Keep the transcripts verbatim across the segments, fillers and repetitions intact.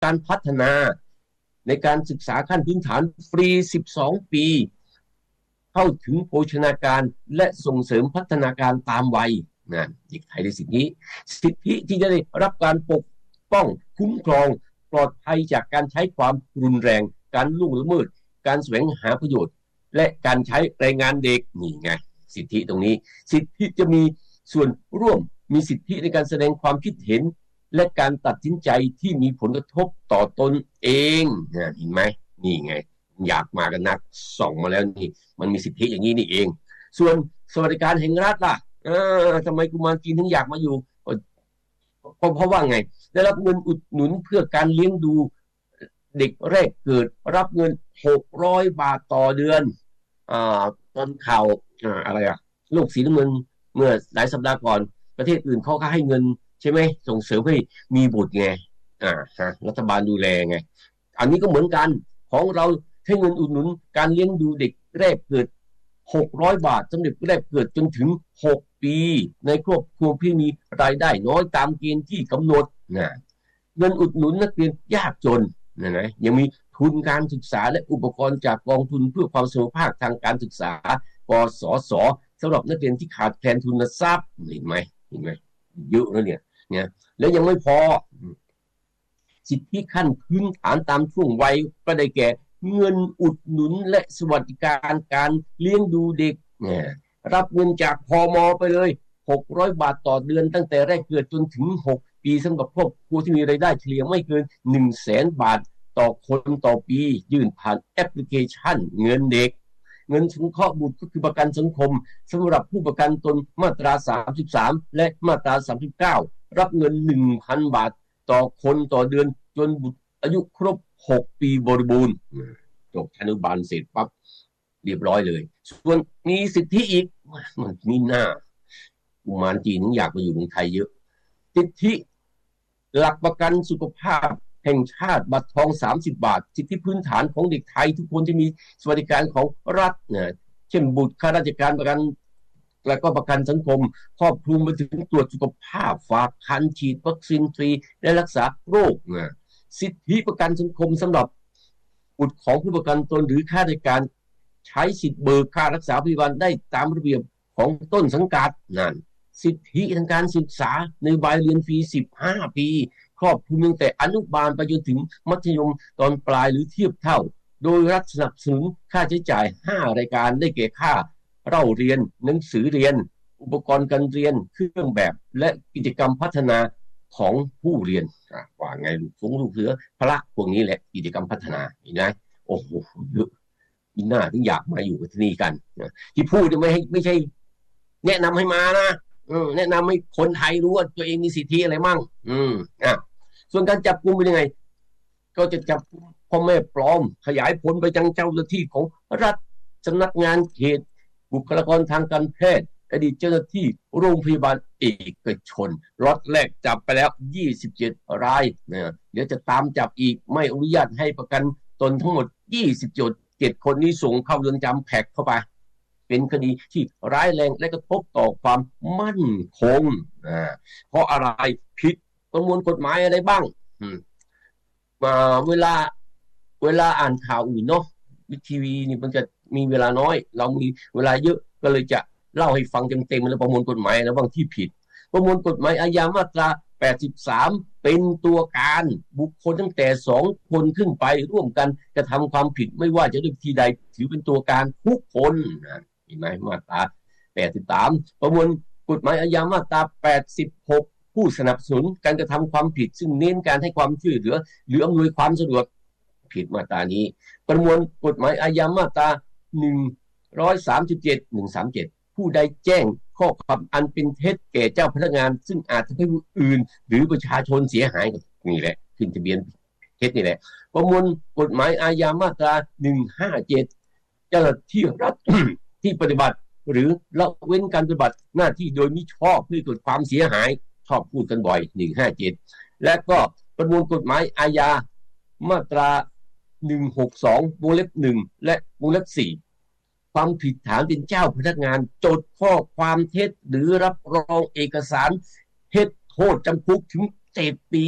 การพัฒนาในการศึกษาขั้นพื้นฐานฟรีสิบสองปีเข้าถึงโภชนาการและส่งเสริมพัฒนาการตามวัยนะเด็กไทยได้สิทธิสิทธิที่จะได้รับการปกป้องคุ้มครองปลอดภัยจากการใช้ความรุนแรงการล่วงละเมิดการแสวงหาประโยชน์และการใช้แรงงานเด็กนี่ไงสิทธิตรงนี้สิทธิจะมีส่วนร่วมมีสิทธิในการแสดงความคิดเห็นและการตัดสินใจที่มีผลกระทบต่อตนเองนะเห็นไหมนี่ไงอยากมากันนักส่องมาแล้วนี่มันมีสิทธิอย่างนี้นี่เองส่วนสวัสดิการแห่งรัฐล่ะเออทำไมกุมารจีนถึงอยากมาอยู่เพราะเพราะว่าไงได้รับเงินอุดหนุนเพื่อการเลี้ยงดูเด็กแรกเกิดรับเงินหกร้อยบาทต่อเดือนอ่าตอนข่าวอ่าอะไรอะโลกสีน้ำเงินเมื่อหลายสัปดาห์ก่อนประเทศอื่นเขาก็ให้เงินใช่ไหมส่งเสริมให้มีบุตรไงอ่าฮะรัฐบาลดูแลไงอันนี้ก็เหมือนกันของเราให้เงินอุดหนุนการเลี้ยงดูเด็กแรกเกิดหกร้อยบาทสำหรับแรกเกิดจนถึงหกปีในครอบครัวที่มีรายได้น้อยตามเกณฑ์ที่กำหนดนะเงินอุดหนุนนักเรียนยากจนนะนะยังมีทุนการศึกษาและอุปกรณ์จากกองทุนเพื่อความเสมอภาคทางการศึกษากสศสำหรับนักเรียนที่ขาดแคลนทุนทรัพย์เห็นไหมเห็นไหมเยอะนะเนี่ยเนี่ยแล้วยังไม่พอสิทธิขั้นพื้นฐานตามช่วงวัยก็ได้แก่เงินอุดหนุนและสวัสดิการการเลี้ยงดูเด็กเนี่ยรับเงินจากพม.ไปเลยหกร้อยบาทต่อเดือนตั้งแต่แรกเกิดจนถึงหกปีสำหรับครอบครัวที่มีรายได้เฉลี่ยไม่เกิน หนึ่งแสน บาทต่อคนต่อปียื่นผ่านแอปพลิเคชันเงินเด็กเงินสงเคราะห์บุตรก็คือประกันสังคมสำหรับผู้ประกันตนมาตราสามสิบสามและมาตราสามสิบเก้ารับเงิน หนึ่งพัน บาทต่อคนต่อเดือนจนบุตรอายุครบหกปีบริบูรณ์จบอนุบาลเสร็จปั๊บเรียบร้อยเลยส่วนมีสิทธิอีกมันมีหน้ากุมารจีนอยากมาอยู่เมืองไทยเยอะสิทธิหลักประกันสุขภาพแห่งชาติบัตรทองสามสิบบาทสิทธิพื้นฐานของเด็กไทยทุกคนที่มีสวัสดิการของรัฐเนี่ยเช่นบุตรข้าราชการประกันและก็ประกันสังคมครอบคลุมไปถึงตรวจสุขภาพฝากคันฉีดวัคซีนฟรีและรักษาโรคนะสิทธิประกันสังคมสำหรับบุตรของผู้ประกันตนหรือข้าราชการใช้สิทธิเบิกค่ารักษาพยาบาลได้ตามระเบียบของต้นสังกัดนั่นสิทธิทางการศึกษาในใบเรียนฟรีสิบห้าปีครอบคลุมตั้งแต่อนุบาลไปจนถึงมัธยมตอนปลายหรือเทียบเท่าโดยรัฐสนับสนุนค่าใช้จ่ายห้ารายการได้แก่ค่าเล่าเรียนหนังสือเรียนอุปกรณ์การเรียนเครื่องแบบและกิจกรรมพัฒนาของผู้เรียนว่าไงลูกฟงลูกเสือพระพวกนี้แหละกิจกรรมพัฒนาเห็นไหมโอ้โหเยอะอินหน้าถึงอยากมาอยู่ที่นี่กันที่พูดจะไม่ให้ไม่ใช่แนะนำให้มานะแนะนำให้คนไทยรู้ว่าตัวเองมีสิทธิอะไรมั่งอืมอ่ะส่วนการจับกุมเป็นยังไงก็จะจับพ่อแม่ปลอมขยายผลไปยังเจ้าหน้าที่ของรัฐสำนักงานเขตบุคลากรทางการแพทย์อดีตเจ้าหน้าที่โรงพยาบาลเอกชนล็อตแรกจับไปแล้วยี่สิบเจ็ดรายนะเดี๋ยวจะตามจับอีกไม่อนุญาตให้ประกันตนทั้งหมดยี่สิบเจ็ดคนนี้ส่งเข้าเรือนจำแพ็กเข้าไปเป็นคดีที่ร้ายแรงและกระทบต่อความมั่นคงอ่าเพราะอะไรผิดประมวลกฎหมายอะไรบ้างอืมมาเวลาเวลาอ่านข่าวอื่นเนาะวิทีวีนี่มันจะมีเวลาน้อยเรามีเวลาเยอะก็เลยจะเล่าให้ฟังเต็มๆแล้วประมวลกฎหมายแล้วบางที่ผิดประมวลกฎหมายอาญามาตราแปดสิบสามเป็นตัวการบุคคลตั้งแต่สองคนขึ้นไปร่วมกันกระทำความผิดไม่ว่าจะด้วยวิธีใดถือเป็นตัวการทุกคนนะเห็นไหมมาตราแปดสิบสามประมวลกฎหมายอาญามาตราแปดสิบหกผู้สนับสนุนการกระทำความผิดซึ่งเน้นการให้ความช่วยเหลือหรืออำนวยความสะดวกผิดมาตรานี้ประมวลกฎหมายอาญามาตราหนึ่งร้อยสามสิบเจ็ด หนึ่งร้อยสามสิบเจ็ดผู้ใดแจ้งข้อความอันเป็นเท็จแก่เจ้าพนักงานซึ่งอาจทำให้ผู้อื่นหรือประชาชนเสียหายนี่แหละขึ้นทะเบียนเท็จนี่แหละประมวลกฎหมายอาญามาตราหนึ่งร้อยห้าสิบเจ็ดเจ้าหน้าที่รัฐ ที่ปฏิบัติหรือละเว้นการปฏิบัติหน้าที่โดยมิชอบเพื่อเกิดความเสียหายชอบพูดกันบ่อยหนึ่งร้อยห้าสิบเจ็ดและก็ประมวลกฎหมายอาญามาตราหนึ่งร้อยหกสิบสองวงเล็บหนึ่งและวงเล็บสี่ความผิดฐานเป็นเจ้าพนักงานจดข้อความเท็จหรือรับรองเอกสารเท็จโทษจำคุกถึงเจ็ดปี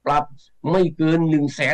ปรับไม่เกินหนึ่งแสน